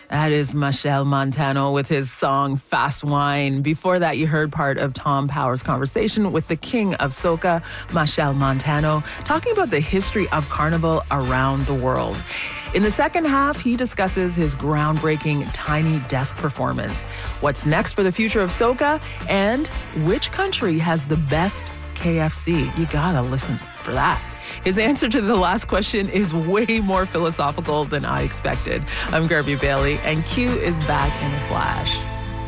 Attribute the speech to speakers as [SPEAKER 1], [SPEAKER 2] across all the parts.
[SPEAKER 1] That is Machel Montano with his song Fast Wine. Before that, you heard part of Tom Power's conversation with the king of soca, Machel Montano, talking about the history of Carnival around the world. In the second half, he discusses his groundbreaking Tiny Desk performance, what's next for the future of soca, and which country has the best KFC. You gotta listen for that. His answer to the last question is way more philosophical than I expected. I'm Garvey Bailey, and Q is back in a flash.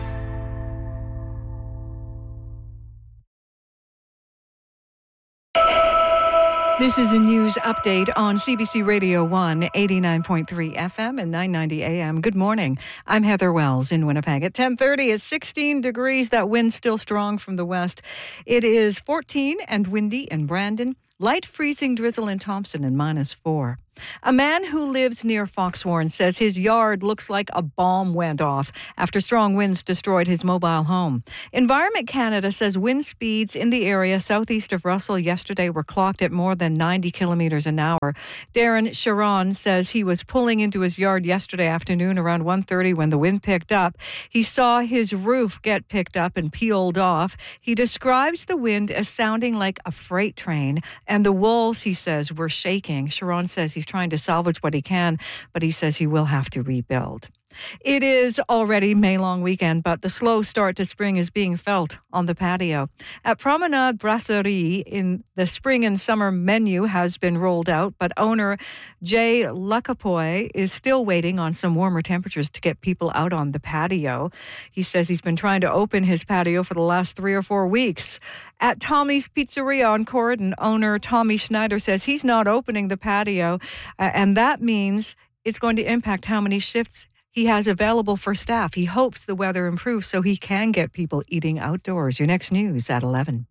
[SPEAKER 2] This is a news update on CBC Radio 1, 89.3 FM and 990 AM. Good morning. I'm Heather Wells in Winnipeg. At 10:30, it's 16 degrees. That wind still strong from the west. It is 14 and windy in Brandon. Light freezing drizzle in Thompson and -4. A man who lives near Foxwarren says his yard looks like a bomb went off after strong winds destroyed his mobile home. Environment Canada says wind speeds in the area southeast of Russell yesterday were clocked at more than 90 kilometers an hour. Darren Sharon says he was pulling into his yard yesterday afternoon around 1:30 when the wind picked up. He saw his roof get picked up and peeled off. He describes the wind as sounding like a freight train, and the walls, he says, were shaking. Sharon says he's trying to salvage what he can, but he says he will have to rebuild. It is already May-long weekend, but the slow start to spring is being felt on the patio. At Promenade Brasserie, in the spring and summer menu has been rolled out, but owner Jay Lacapoy is still waiting on some warmer temperatures to get people out on the patio. He says he's been trying to open his patio for the last 3 or 4 weeks. At Tommy's Pizzeria on Corridon, owner Tommy Schneider says he's not opening the patio, and that means it's going to impact how many shifts he has available for staff. He hopes the weather improves so he can get people eating outdoors. Your next news at 11.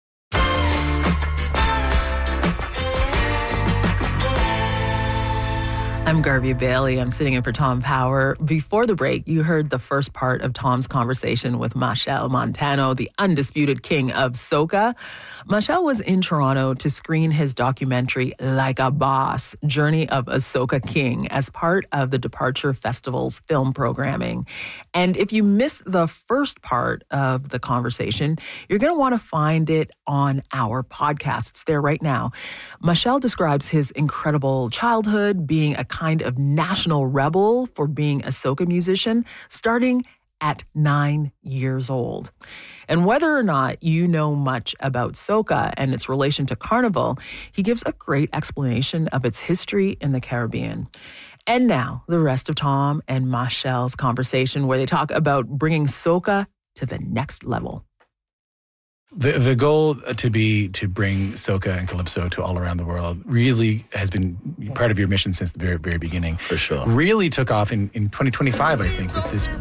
[SPEAKER 1] I'm Garvey Bailey. I'm sitting in for Tom Power. Before the break, you heard the first part of Tom's conversation with Machel Montano, the undisputed king of soca. Machel was in Toronto to screen his documentary, Like a Boss, Journey of a Soca King, as part of the Departure Festival's film programming. And if you missed the first part of the conversation, you're going to want to find it on our podcast. It's there right now. Machel describes his incredible childhood, being a kind of national rebel for being a soca musician, starting at 9 years old. And whether or not you know much about soca and its relation to Carnival, he gives a great explanation of its history in the Caribbean. And now, the rest of Tom and Machel's conversation, where they talk about bringing soca to the next level.
[SPEAKER 3] The goal to bring soca and calypso to all around the world really has been part of your mission since the very, very beginning.
[SPEAKER 4] For sure.
[SPEAKER 3] Really took off in 2025, I think, with this